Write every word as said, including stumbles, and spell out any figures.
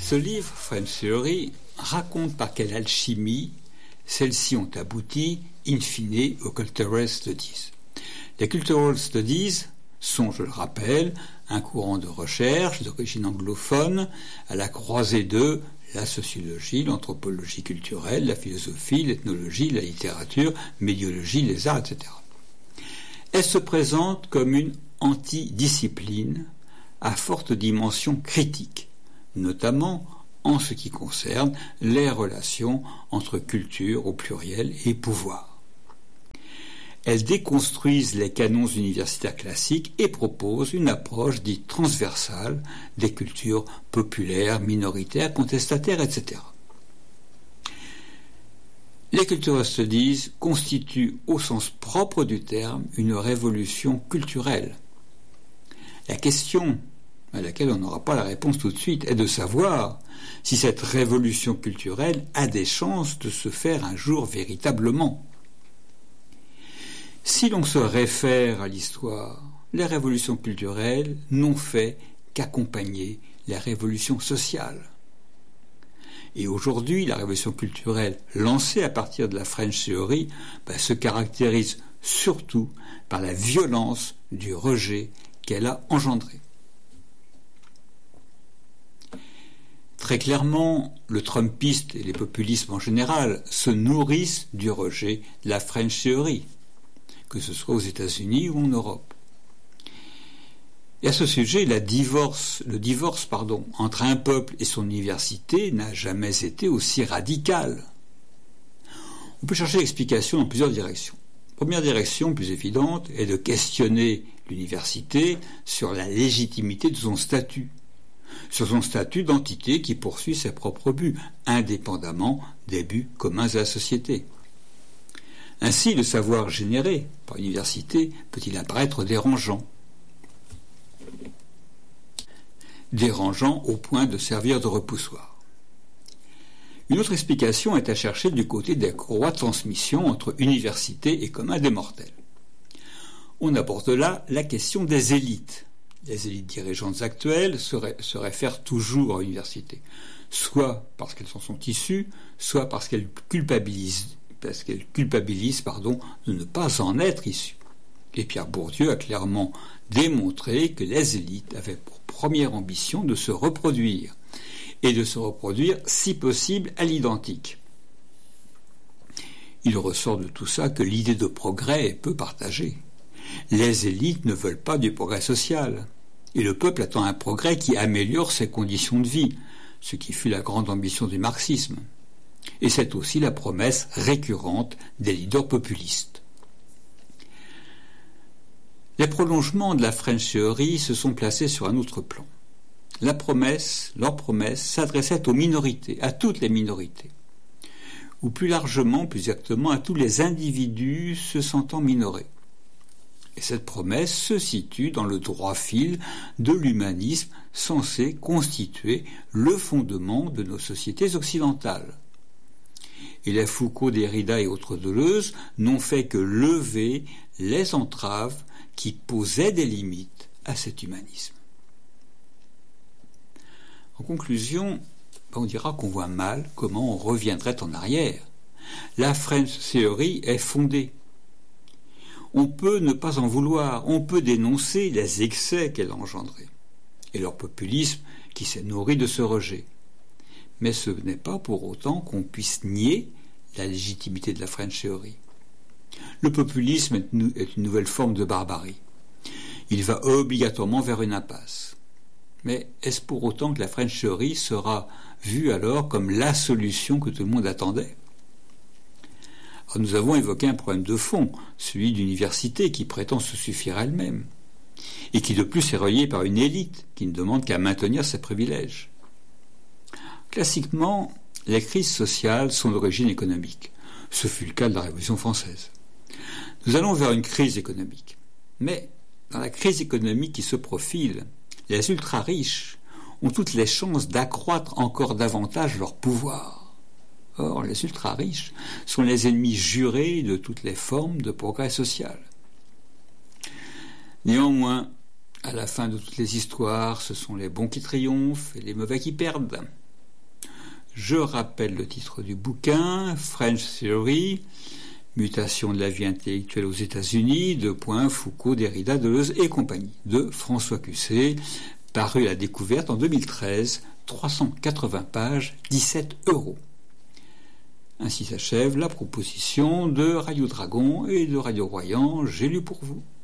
Ce livre, French Theory, raconte par quelle alchimie celles-ci ont abouti, in fine, aux Cultural Studies. Les Cultural Studies sont, je le rappelle, un courant de recherche d'origine anglophone à la croisée de la sociologie, l'anthropologie culturelle, la philosophie, l'ethnologie, la littérature, médiologie, les arts, et cetera. Elle se présente comme une antidiscipline à forte dimension critique, notamment en ce qui concerne les relations entre culture au pluriel et pouvoir. Elles déconstruisent les canons universitaires classiques et proposent une approche dite transversale des cultures populaires, minoritaires, contestataires, et cetera. Les Cultural Studies constituent au sens propre du terme une révolution culturelle. La question à laquelle on n'aura pas la réponse tout de suite est de savoir si cette révolution culturelle a des chances de se faire un jour véritablement. Si l'on se réfère à l'histoire, les révolutions culturelles n'ont fait qu'accompagner les révolutions sociales. Et aujourd'hui, la révolution culturelle lancée à partir de la French Theory ben, se caractérise surtout par la violence du rejet qu'elle a engendré. Très clairement, le Trumpiste et les populismes en général se nourrissent du rejet de la French Theory, que ce soit aux États-Unis ou en Europe. Et à ce sujet, la divorce, le divorce pardon, entre un peuple et son université n'a jamais été aussi radical. On peut chercher l'explication dans plusieurs directions. La première direction, plus évidente, est de questionner l'université sur la légitimité de son statut, sur son statut d'entité qui poursuit ses propres buts, indépendamment des buts communs à la société. Ainsi, le savoir généré par l'université peut-il apparaître dérangeant Dérangeant au point de servir de repoussoir. Une autre explication est à chercher du côté des courroies de transmission entre université et commun des mortels. On aborde là la question des élites. Les élites dirigeantes actuelles se, ré, se réfèrent toujours à l'université, soit parce qu'elles en sont issues, soit parce qu'elles culpabilisent, parce qu'elles culpabilisent pardon, de ne pas en être issues. Et Pierre Bourdieu a clairement démontré que les élites avaient pour première ambition de se reproduire, et de se reproduire, si possible, à l'identique. Il ressort de tout ça que l'idée de progrès est peu partagée. Les élites ne veulent pas du progrès social, et le peuple attend un progrès qui améliore ses conditions de vie, ce qui fut la grande ambition du marxisme. Et c'est aussi la promesse récurrente des leaders populistes. Les prolongements de la French Theory se sont placés sur un autre plan. La promesse, leur promesse, s'adressait aux minorités, à toutes les minorités, ou plus largement, plus exactement, à tous les individus se sentant minorés. Et cette promesse se situe dans le droit fil de l'humanisme censé constituer le fondement de nos sociétés occidentales. Et les Foucault, Derrida et autres Deleuze n'ont fait que lever les entraves qui posaient des limites à cet humanisme. En conclusion, on dira qu'on voit mal comment on reviendrait en arrière. La French Theory est fondée. On peut ne pas en vouloir, on peut dénoncer les excès qu'elle a engendrés, et leur populisme qui s'est nourri de ce rejet. Mais ce n'est pas pour autant qu'on puisse nier la légitimité de la French Theory. Le populisme est une nouvelle forme de barbarie. Il va obligatoirement vers une impasse. Mais est-ce pour autant que la French Theory sera vue alors comme la solution que tout le monde attendait ? Alors nous avons évoqué un problème de fond, celui d'université qui prétend se suffire à elle-même, et qui de plus est reliée par une élite qui ne demande qu'à maintenir ses privilèges. Classiquement, les crises sociales sont d'origine économique. Ce fut le cas de la Révolution française. Nous allons vers une crise économique. Mais dans la crise économique qui se profile, les ultra-riches ont toutes les chances d'accroître encore davantage leur pouvoir. Or, les ultra-riches sont les ennemis jurés de toutes les formes de progrès social. Néanmoins, à la fin de toutes les histoires, ce sont les bons qui triomphent et les mauvais qui perdent. Je rappelle le titre du bouquin, French Theory, Mutation de la vie intellectuelle aux États-Unis, deux points, Foucault, Derrida, Deleuze et compagnie, de François Cusset, paru à la Découverte en deux mille treize, trois cent quatre-vingts pages, dix-sept euros. Ainsi s'achève la proposition de Radio Dragon et de Radio Royan, j'ai lu pour vous.